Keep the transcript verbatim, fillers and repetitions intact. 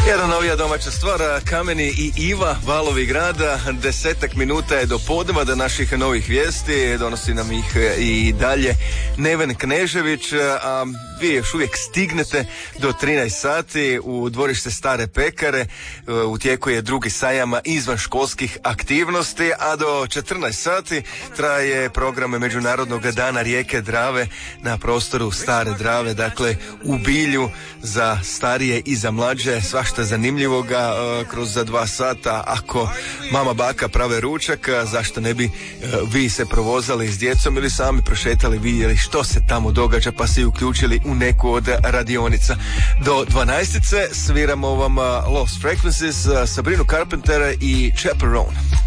Jedna novija domaća stvar, Kameni i Iva, Valovi grada, desetak minuta je do podneva do naših novih vijesti, donosi nam ih i dalje Neven Knežević, a vi još uvijek stignete do trinaest sati u dvorište Stare pekare, u tijeku je drugi sajam izvan školskih aktivnosti, a do četrnaest sati traje program Međunarodnog dana rijeke Drave na prostoru Stare Drave, dakle u Bilju za starije i za mlađe, svašta zanimljivoga kroz za dva sata. Ako mama baka prave ručak, zašto ne bi vi se provozali s djecom ili sami prošetali, vidjeli što se tamo događa pa se uključili u neku od radionica. Do dvanaestice sviramo vam Lost Frequencies, Sabrinu Carpenter i Chaperone.